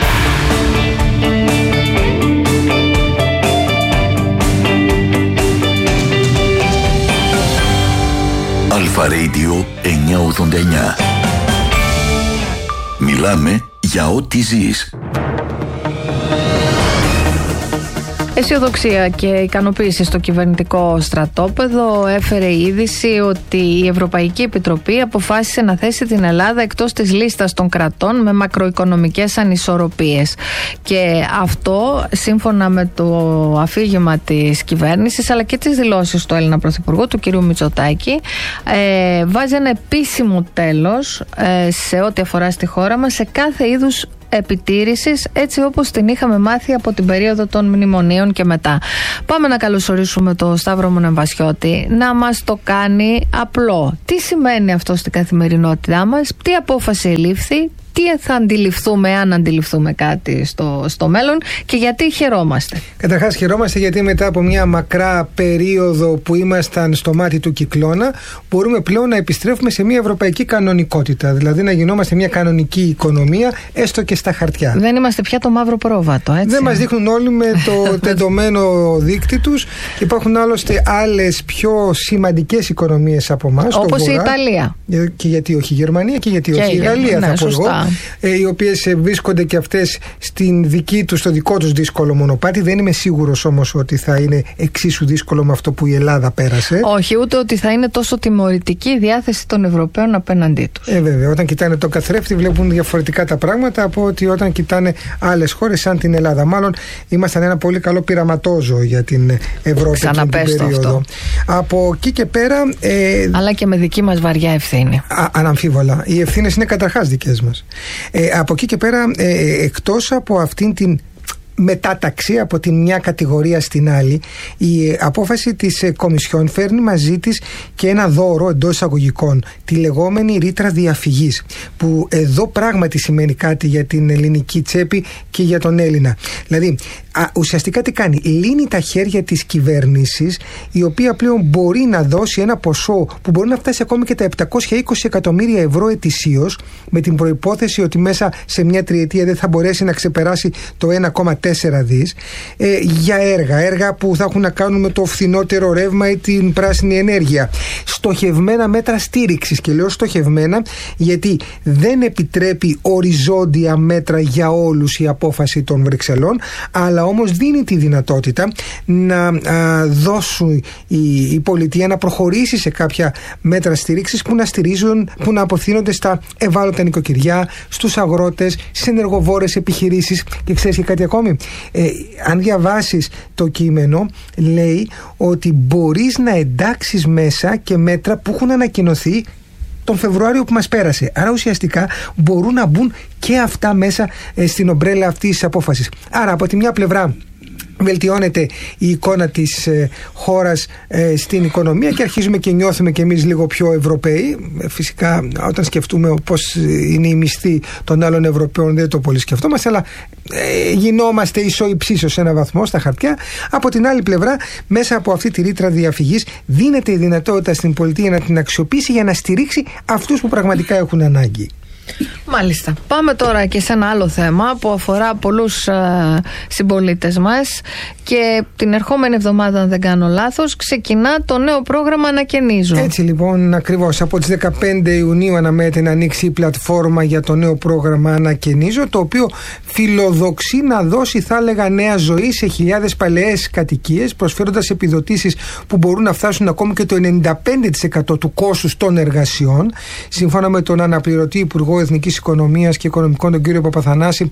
[SPEAKER 4] Αλφα Radio εννιακόσια ογδόντα εννιά. Μιλάμε για ό,τι ζεις.
[SPEAKER 5] Αισιοδοξία και ικανοποίηση στο κυβερνητικό στρατόπεδο έφερε η είδηση ότι η Ευρωπαϊκή Επιτροπή αποφάσισε να θέσει την Ελλάδα εκτός της λίστας των κρατών με μακροοικονομικές ανισορροπίες. Και αυτό, σύμφωνα με το αφήγημα της κυβέρνησης αλλά και τις δηλώσεις του Έλληνα Πρωθυπουργού, του κ. Μητσοτάκη, ε, βάζει ένα επίσημο τέλος ε, σε ό,τι αφορά στη χώρα μας σε κάθε είδους επιτήρησης, έτσι όπως την είχαμε μάθει από την περίοδο των μνημονίων και μετά. Πάμε να καλωσορίσουμε το Σταύρο Μονεμβασιώτη να μας το κάνει απλό. Τι σημαίνει αυτό στην καθημερινότητά μας, τι απόφαση ελήφθη, τι θα αντιληφθούμε, αν αντιληφθούμε κάτι στο, στο μέλλον, και γιατί χαιρόμαστε.
[SPEAKER 14] Καταρχάς χαιρόμαστε γιατί μετά από μια μακρά περίοδο που ήμασταν στο μάτι του κυκλώνα, μπορούμε πλέον να επιστρέφουμε σε μια ευρωπαϊκή κανονικότητα. Δηλαδή να γινόμαστε μια κανονική οικονομία, έστω και στα χαρτιά.
[SPEAKER 5] Δεν είμαστε πια το μαύρο πρόβατο, έτσι.
[SPEAKER 14] Δεν μας δείχνουν όλοι με το τεντωμένο δείκτη τους. Υπάρχουν άλλωστε άλλες πιο σημαντικές οικονομίες από εμάς.
[SPEAKER 5] Όπως η Ιταλία.
[SPEAKER 14] Και γιατί όχι η Γερμανία και γιατί και όχι η Γαλλία, ναι, θα πω εγώ. Ε, οι οποίες βρίσκονται και αυτές στην δική τους, στο δικό τους δύσκολο μονοπάτι. Δεν είμαι σίγουρος όμως ότι θα είναι εξίσου δύσκολο με αυτό που η Ελλάδα πέρασε.
[SPEAKER 5] Όχι, ούτε ότι θα είναι τόσο τιμωρητική η διάθεση των Ευρωπαίων απέναντί τους.
[SPEAKER 14] Ε, βέβαια, όταν κοιτάνε τον καθρέφτη βλέπουν διαφορετικά τα πράγματα από ότι όταν κοιτάνε άλλες χώρες σαν την Ελλάδα. Μάλλον ήμασταν ένα πολύ καλό πειραματόζωο για την Ευρώπη εκείνη την περίοδο. Αυτό. Από εκεί και πέρα. Ε,
[SPEAKER 5] Αλλά και με δική μας βαριά ευθύνη.
[SPEAKER 14] Α, αναμφίβολα. Οι ευθύνες είναι καταρχάς δικές μας. Ε, από εκεί και πέρα, ε, εκτός από αυτήν την μετάταξη από τη μια κατηγορία στην άλλη, η απόφαση της Κομισιόν φέρνει μαζί της και ένα δώρο εντός εισαγωγικών, τη λεγόμενη ρήτρα διαφυγής, που εδώ πράγματι σημαίνει κάτι για την ελληνική τσέπη και για τον Έλληνα. Δηλαδή, α, ουσιαστικά τι κάνει, λύνει τα χέρια της κυβέρνησης, η οποία πλέον μπορεί να δώσει ένα ποσό που μπορεί να φτάσει ακόμη και τα επτακόσια είκοσι εκατομμύρια ευρώ ετησίως, με την προϋπόθεση ότι μέσα σε μια τριετία δεν θα μπορέσει να ξεπεράσει το ένα κόμμα τέσσερα δις, ε, για έργα, έργα που θα έχουν να κάνουν με το φθηνότερο ρεύμα ή την πράσινη ενέργεια. Στοχευμένα μέτρα στήριξης, και λέω στοχευμένα γιατί δεν επιτρέπει οριζόντια μέτρα για όλους η απόφαση των Βρυξελών, αλλά όμως δίνει τη δυνατότητα να α, δώσουν η, η πολιτεία να προχωρήσει σε κάποια μέτρα στήριξης που να στηρίζουν, που να αποθύνονται στα ευάλωτα νοικοκυριά, στους αγρότες, στις ενεργοβόρες επιχειρήσεις. Και ξέρεις και κάτι ακόμη, ε, αν διαβάσεις το κείμενο, λέει ότι μπορείς να εντάξεις μέσα και μέτρα που έχουν ανακοινωθεί τον Φεβρουάριο που μας πέρασε. Άρα ουσιαστικά μπορούν να μπουν και αυτά μέσα ε, στην ομπρέλα αυτής της απόφασης. Άρα από τη μια πλευρά βελτιώνεται η εικόνα της ε, χώρας ε, στην οικονομία και αρχίζουμε και νιώθουμε και εμείς λίγο πιο Ευρωπαίοι. Φυσικά όταν σκεφτούμε πώς είναι η μισθή των άλλων Ευρωπαίων δεν το πολύ σκεφτόμαστε, αλλά ε, γινόμαστε ισοϊψίσως σε ένα βαθμό στα χαρτιά. Από την άλλη πλευρά, μέσα από αυτή τη ρήτρα διαφυγής δίνεται η δυνατότητα στην πολιτεία να την αξιοποιήσει για να στηρίξει αυτούς που πραγματικά έχουν ανάγκη.
[SPEAKER 5] Μάλιστα. Πάμε τώρα και σε ένα άλλο θέμα που αφορά πολλούς ε, συμπολίτες μας, και την ερχόμενη εβδομάδα, αν δεν κάνω λάθος, ξεκινά το νέο πρόγραμμα Ανακαινίζω.
[SPEAKER 14] Έτσι λοιπόν, ακριβώς. Από τις δεκαπέντε Ιουνίου αναμένεται να ανοίξει η πλατφόρμα για το νέο πρόγραμμα Ανακαινίζω, το οποίο φιλοδοξεί να δώσει, θα έλεγα, νέα ζωή σε χιλιάδες παλαιές κατοικίες, προσφέροντας επιδοτήσεις που μπορούν να φτάσουν ακόμη και το ενενήντα πέντε τοις εκατό του κόστους των εργασιών. Σύμφωνα με τον αναπληρωτή Υπουργό Εθνικής Οικονομίας και Οικονομικών, τον κύριο Παπαθανάση,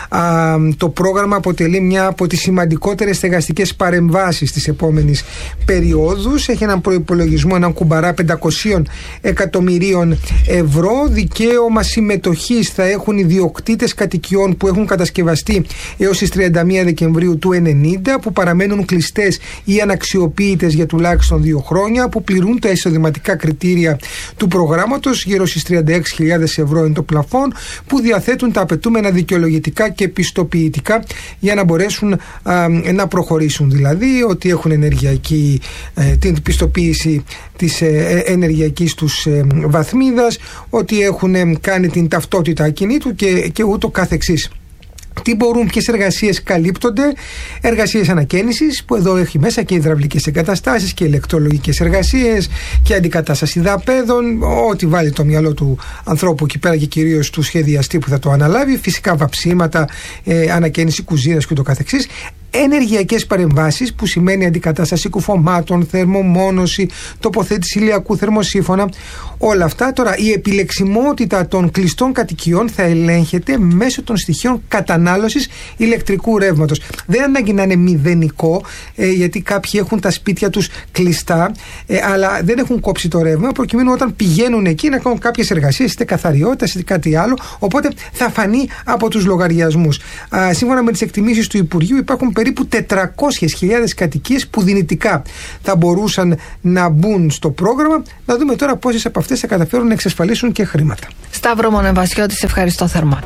[SPEAKER 14] α, το πρόγραμμα αποτελεί μια από τις σημαντικότερες στεγαστικές παρεμβάσεις της επόμενης περίοδους. Έχει έναν προϋπολογισμό, έναν κουμπαρά πεντακόσια εκατομμυρίων ευρώ. Δικαίωμα συμμετοχής θα έχουν οι ιδιοκτήτες κατοικιών που έχουν κατασκευαστεί έως τις τριάντα μία Δεκεμβρίου του ενενήντα, που παραμένουν κλειστές ή αναξιοποιητές για τουλάχιστον δύο χρόνια, που πληρούν τα εισοδηματικά κριτήρια του προγράμματος, γύρω στις τριάντα έξι χιλιάδες ευρώ είναι το πλαφόν, που διαθέτουν τα απαιτούμενα δικαιολογητικά και πιστοποιητικά για να μπορέσουν α, να προχωρήσουν. Δηλαδή ότι έχουν ενεργειακή, ε, την πιστοποίηση της ε, ενεργειακής τους ε, βαθμίδας, ότι έχουν ε, κάνει την ταυτότητα ακινήτου και, και ούτω καθεξής. Τι μπορούν, ποιες εργασίες καλύπτονται? Εργασίες ανακαίνησης, που εδώ έχει μέσα και υδραυλικές εγκαταστάσεις και ηλεκτρολογικές εργασίες και αντικατάσταση δαπέδων, ό,τι βάλει το μυαλό του ανθρώπου εκεί πέρα και κυρίως του σχεδιαστή που θα το αναλάβει. Φυσικά βαψίματα, ε, ανακαίνιση κουζίνας και ούτω καθεξής. ενεργειακές παρεμβάσεις, που σημαίνει αντικατάσταση κουφωμάτων, θερμομόνωση, τοποθέτηση ηλιακού θερμοσύφωνα, όλα αυτά. Τώρα, η επιλεξιμότητα των κλειστών κατοικιών θα ελέγχεται μέσω των στοιχείων κατανάλωσης ηλεκτρικού ρεύματος. Δεν ανάγκη να είναι μηδενικό, ε, γιατί κάποιοι έχουν τα σπίτια τους κλειστά, ε, αλλά δεν έχουν κόψει το ρεύμα, προκειμένου όταν πηγαίνουν εκεί να κάνουν κάποιες εργασίες, είτε καθαριότητας είτε κάτι άλλο, οπότε θα φανεί από τους λογαριασμούς. Α, σύμφωνα με τις εκτιμήσεις του Υπουργείου, υπάρχουν περίπου τετρακόσιες χιλιάδες κατοικίες που δυνητικά θα μπορούσαν να μπουν στο πρόγραμμα. Να δούμε τώρα πόσες από αυτές θα καταφέρουν να εξασφαλίσουν και χρήματα.
[SPEAKER 5] Σταύρο Μονεβασιώτη, σε ευχαριστώ θερμά.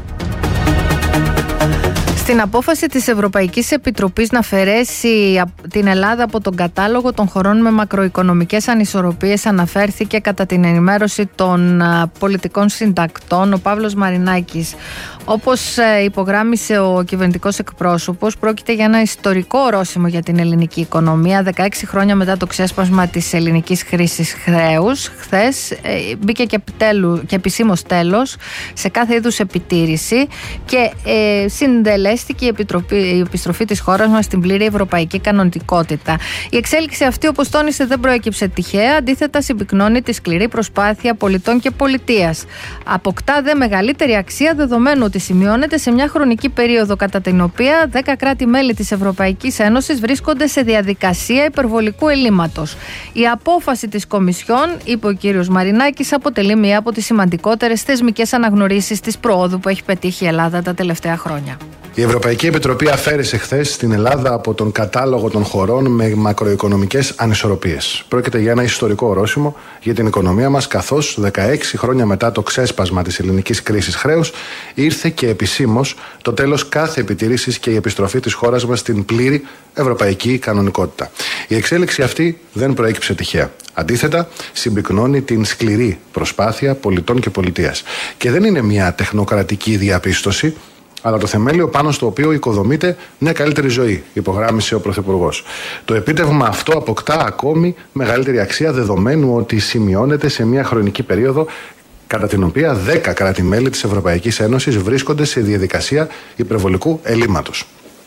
[SPEAKER 5] Στην απόφαση της Ευρωπαϊκής Επιτροπής να αφαιρέσει την Ελλάδα από τον κατάλογο των χωρών με μακροοικονομικές ανισορροπίες αναφέρθηκε κατά την ενημέρωση των πολιτικών συντακτών ο Παύλος Μαρινάκης. Όπως υπογράμμισε ο κυβερνητικός εκπρόσωπος, πρόκειται για ένα ιστορικό ορόσημο για την ελληνική οικονομία. δεκαέξι χρόνια μετά το ξέσπασμα της ελληνικής κρίσης χρέους, χθες μπήκε και, επιτέλου, και επισήμως τέλος σε κάθε είδους επιτήρηση και ε, συντελέστηκε η, επιτροπή, η επιστροφή της χώρας μας στην πλήρη ευρωπαϊκή κανονικότητα. Η εξέλιξη αυτή, όπως τόνισε, δεν προέκυψε τυχαία, αντίθετα συμπυκνώνει τη σκληρή προσπάθεια πολιτών και πολιτείας. Αποκτά δε μεγαλύτερη αξία δεδομένου ότι σημειώνεται σε μια χρονική περίοδο κατά την οποία δέκα κράτη-μέλη της Ευρωπαϊκής Ένωσης βρίσκονται σε διαδικασία υπερβολικού ελλείμματος. Η απόφαση της Κομισιόν, είπε ο κύριος Μαρινάκης, αποτελεί μία από τις σημαντικότερες θεσμικές αναγνωρίσεις της προόδου που έχει πετύχει η Ελλάδα τα τελευταία χρόνια.
[SPEAKER 15] Η Ευρωπαϊκή Επιτροπή αφαίρεσε χθες την Ελλάδα από τον κατάλογο των χωρών με μακροοικονομικές ανισορροπίες. Πρόκειται για ένα ιστορικό ορόσημο για την οικονομία μας, καθώς δεκαέξι χρόνια μετά το ξέσπασμα της ελληνικής κρίσης χρέους ήρθε και επισήμως το τέλος κάθε επιτήρησης και η επιστροφή της χώρας μας στην πλήρη ευρωπαϊκή κανονικότητα. Η εξέλιξη αυτή δεν προέκυψε τυχαία. Αντίθετα, συμπυκνώνει την σκληρή προσπάθεια πολιτών και πολιτείας. Και δεν είναι μια τεχνοκρατική διαπίστωση, αλλά το θεμέλιο πάνω στο οποίο οικοδομείται μια καλύτερη ζωή, υπογράμμισε ο Πρωθυπουργός. Το επίτευγμα αυτό αποκτά ακόμη μεγαλύτερη αξία δεδομένου ότι σημειώνεται σε μια χρονική περίοδο κατά την οποία δέκα κράτη-μέλη της Ευρωπαϊκής Ένωσης βρίσκονται σε διαδικασία υπερβολικού ελλείμματος.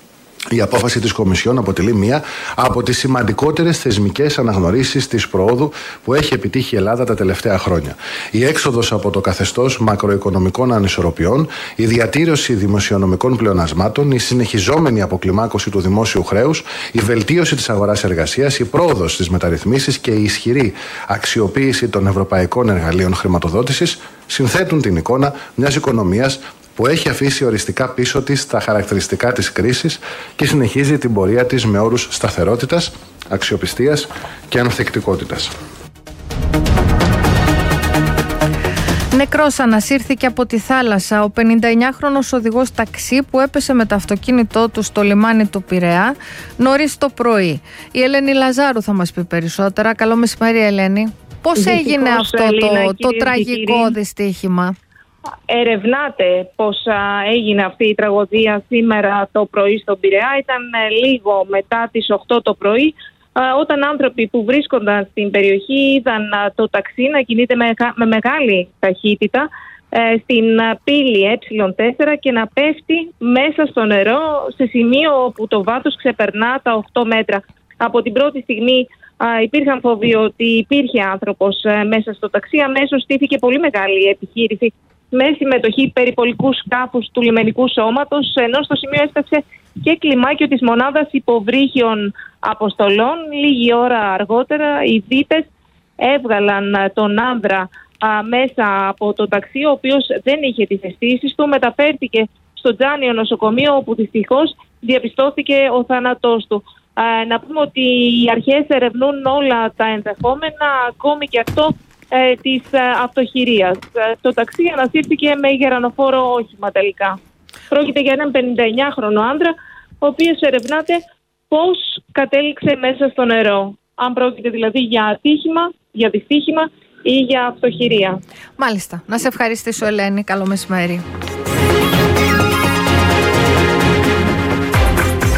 [SPEAKER 15] Η απόφαση της Κομισιόν αποτελεί μία από τις σημαντικότερες θεσμικές αναγνωρίσεις της προόδου που έχει επιτύχει η Ελλάδα τα τελευταία χρόνια. Η έξοδος από το καθεστώς μακροοικονομικών ανισορροπιών, η διατήρηση δημοσιονομικών πλεονασμάτων, η συνεχιζόμενη αποκλιμάκωση του δημόσιου χρέους, η βελτίωση της αγοράς εργασίας, η πρόοδος στις μεταρρυθμίσεις και η ισχυρή αξιοποίηση των ευρωπαϊκών εργαλείων χρηματοδότησης συνθέτουν την εικόνα μιας οικονομίας που έχει αφήσει οριστικά πίσω της τα χαρακτηριστικά της κρίσης και συνεχίζει την πορεία της με όρους σταθερότητας, αξιοπιστίας και ανθεκτικότητας.
[SPEAKER 5] Νεκρός ανασύρθηκε από τη θάλασσα ο πενηνταεννιάχρονος οδηγός ταξί που έπεσε με το αυτοκίνητό του στο λιμάνι του Πειραιά νωρίς το πρωί. Η Ελένη Λαζάρου θα μας πει περισσότερα. Καλό μεσημέρι, Ελένη. Πώς Δυστυχώς, έγινε αυτό Ελίνα, το, το τραγικό δυστύχημα?
[SPEAKER 16] Ερευνάται πώς α, έγινε αυτή η τραγωδία σήμερα το πρωί στον Πειραιά. Ήταν ε, λίγο μετά τις οκτώ το πρωί, α, όταν άνθρωποι που βρίσκονταν στην περιοχή είδαν α, το ταξί να κινείται με, με μεγάλη ταχύτητα ε, στην α, πύλη ε τέσσερα και να πέφτει μέσα στο νερό σε σημείο όπου το βάθος ξεπερνά τα οκτώ μέτρα. Από την πρώτη στιγμή α, υπήρχαν φόβοι ότι υπήρχε άνθρωπος α, μέσα στο ταξί. Αμέσως στήθηκε πολύ μεγάλη επιχείρηση με συμμετοχή περιπολικού σκάφους του λιμενικού σώματος, ενώ στο σημείο έφτασε και κλιμάκιο της μονάδας υποβρύχιων αποστολών. Λίγη ώρα αργότερα οι δίπες έβγαλαν τον άνδρα α, μέσα από το ταξί, ο οποίος δεν είχε τις αισθήσεις του, μεταφέρθηκε στο Τζάνιο νοσοκομείο, όπου δυστυχώς διαπιστώθηκε ο θάνατός του. Α, να πούμε ότι οι αρχές ερευνούν όλα τα ενδεχόμενα, ακόμη και αυτό Ε, της ε, αυτοχειρίας. Ε, το ταξί ανασύρθηκε με γερανοφόρο όχημα τελικά. Πρόκειται για έναν πενηνταεννιάχρονο άντρα, ο οποίος ερευνάται πώς κατέληξε μέσα στο νερό. Αν πρόκειται δηλαδή για ατύχημα, για δυστύχημα ή για αυτοχειρία.
[SPEAKER 5] Μάλιστα. Να σε ευχαριστήσω, Ελένη. Καλό μεσημέρι.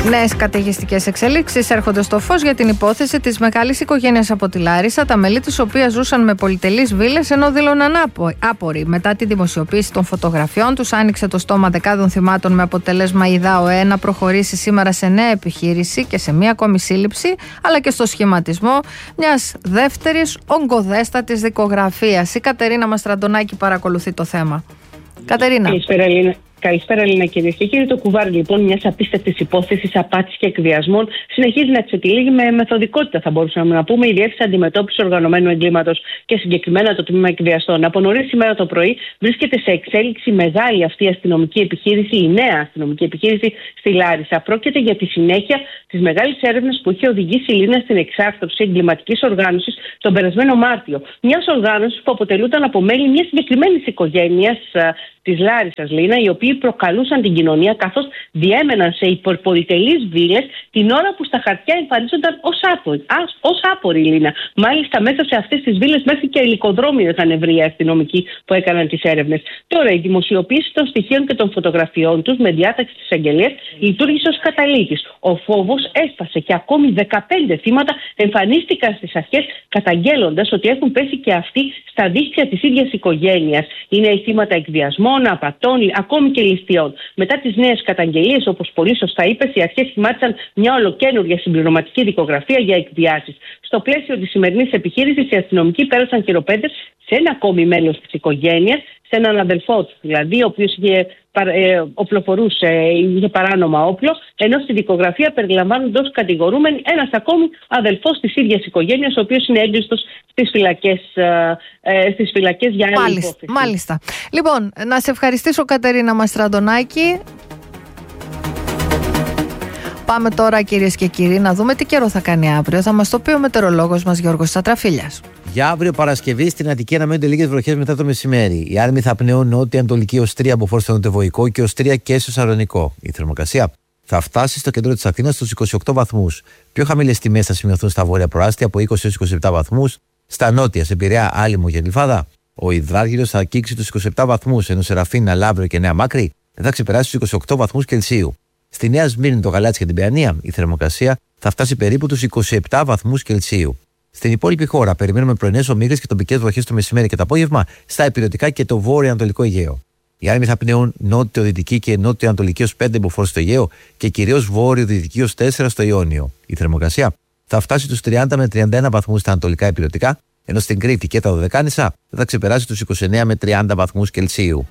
[SPEAKER 5] Νέες καταιγιστικές εξελίξεις έρχονται στο φως για την υπόθεση της μεγάλης οικογένειας από τη Λάρισα, τα μέλη της οποίας ζούσαν με πολυτελείς βίλες ενώ δήλωναν άποροι. Μετά τη δημοσιοποίηση των φωτογραφιών τους, άνοιξε το στόμα δεκάδων θυμάτων με αποτέλεσμα η ΔΑΟΕ να προχωρήσει σήμερα σε νέα επιχείρηση και σε μία ακόμη σύλληψη, αλλά και στο σχηματισμό μιας δεύτερης ογκοδέστατης δικογραφίας. Η Κατερίνα Μαστραντονάκη παρακολουθεί το θέμα. Κατερίνα.
[SPEAKER 17] Καλησπέρα, Ελίνα. Καλησπέρα, Ελίνα, κυρίε και κύριοι. Το κουβάρι λοιπόν μια απίστευτη υπόθεση απάτης και εκβιασμών συνεχίζει να εξετυλίγει με μεθοδικότητα, θα μπορούσαμε να πούμε, η Διεύθυνση Αντιμετώπισης Οργανωμένου Εγκλήματος και συγκεκριμένα το τμήμα εκβιαστών. Από νωρίς σήμερα το πρωί βρίσκεται σε εξέλιξη μεγάλη αυτή η αστυνομική επιχείρηση, η νέα αστυνομική επιχείρηση στη Λάρισα. Πρόκειται για τη συνέχεια της μεγάλης έρευνας που είχε οδηγήσει η Λίνα στην εξάρτηση εγκληματικής οργάνωσης τον περασμένο Μάρτιο. Μια οργάνωση που αποτελούταν από μέλη μια συγκεκριμένη οικογένεια της Λάρισσας, Λίνα, οι οποίοι προκαλούσαν την κοινωνία καθώς διέμεναν σε υπερπολιτελείς βίλες την ώρα που στα χαρτιά εμφανίζονταν ως άποροι, ως άποροι, Λίνα. Μάλιστα, μέσα σε αυτές τις βίλες μέχρι και ελικοδρόμιο είχαν βρει οι αστυνομικοί που έκαναν τις έρευνες. Τώρα, η δημοσιοποίηση των στοιχείων και των φωτογραφιών τους με διάταξη της αγγελίας λειτουργήσε ως καταλήτης. Ο φόβος έσπασε και ακόμη δεκαπέντε θύματα εμφανίστηκαν στις αρχές καταγγέλλοντας ότι έχουν πέσει και αυτοί στα δίχτυα της ίδιας οικογένειας. Είναι οι θύματα εκβιασμών, απατών, ακόμη και ληστείων. Μετά τις νέες καταγγελίες, όπως πολύ σωστά είπες, οι αρχές σχημάτισαν μια ολοκαίνουργια συμπληρωματική δικογραφία για εκβιάσεις. Στο πλαίσιο της σημερινής επιχείρησης, οι αστυνομικοί πέρασαν χειροπέδες σε ένα ακόμη μέλος της οικογένειας, σε έναν αδελφό του δηλαδή, ο οποίος είχε, ε, οπλοφορούσε, είχε παράνομα όπλο, ενώ στη δικογραφία περιλαμβάνονται ως κατηγορούμενοι ένας ακόμη αδελφός της ίδιας οικογένειας, ο οποίος είναι έγκλειστος στις φυλακές, ε, στις φυλακές για άλλη
[SPEAKER 5] μάλιστα,
[SPEAKER 17] υπόθεση.
[SPEAKER 5] Μάλιστα. Λοιπόν, να σε ευχαριστήσω, Κατερίνα Μαστραντονάκη. Πάμε τώρα, κυρίες και κύριοι, να δούμε τι καιρό θα κάνει αύριο. Θα μας το πει ο μετεωρολόγος μας Γιώργος Τσατραφίλιας.
[SPEAKER 18] Για αύριο Παρασκευή στην Αττική αναμένονται λίγες βροχές μετά το μεσημέρι. Οι άρμοι θα πνέουν νότια-ανατολική ως τρία από φόρτο στο νοτιοβοϊκό και ως τρία και στο Σαρονικό. Η θερμοκρασία θα φτάσει στο κέντρο της Αθήνας στους είκοσι οκτώ βαθμούς. Πιο χαμηλές τιμές θα σημειωθούν στα βόρεια προάστια από είκοσι έως είκοσι επτά βαθμούς. Στα νότια, σε Πειραιά, Άλυμο και Γλυφάδα, ο υδράργυρος θα αγγίξει τους είκοσι επτά βαθμούς, ενώ σε Ραφίνα, Λαύριο και Νέα Μάκρη θα ξεπεράσει τους είκοσι οκτώ βαθμούς Κελσίου. Στη Νέα Σμύρνη, το Γαλάτσι και την Παιανία, η θερμοκρασία θα φτάσει περίπου τους είκοσι επτά βαθμούς Κελσίου. Στην υπόλοιπη χώρα, περιμένουμε πρωινές ομίχλες και τοπικές βροχές το μεσημέρι και το απόγευμα στα ηπειρωτικά και το βόρειο-ανατολικό Αιγαίο. Οι άρμοι θα πνέουν νότιο-δυτική και νότιο-ανατολική ως πέντε μποφόρ στο Αιγαίο και κυρίως βόρειο-δυτική ως τέσσερα στο Ιόνιο. Η θερμοκρασία θα φτάσει τους τριάντα με τριάντα ένα βαθμούς στα ανατολικά ηπειρωτικά, ενώ στην Κρήτη και τα Δωδεκάνησα θα ξεπεράσει τους είκοσι εννέα με τριάντα βαθμούς Κελσίου.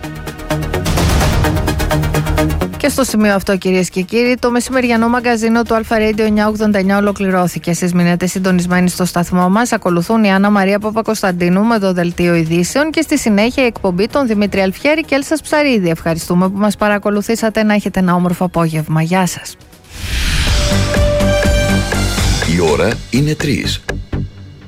[SPEAKER 5] Και στο σημείο αυτό, κυρίες και κύριοι, το μεσημεριανό μαγκαζίνο του Αλφα Radio εννιακόσια ογδόντα εννιά ολοκληρώθηκε. Εσείς μείνετε συντονισμένοι στο σταθμό μας. Ακολουθούν η Άννα Μαρία Παπακοσταντίνου με το δελτίο ειδήσεων και στη συνέχεια η εκπομπή των Δημήτρη Αλφιέρη και Έλσας Ψαρίδη. Ευχαριστούμε που μας παρακολουθήσατε. Να έχετε ένα όμορφο απόγευμα. Γεια σας.
[SPEAKER 4] Η ώρα είναι τρεις.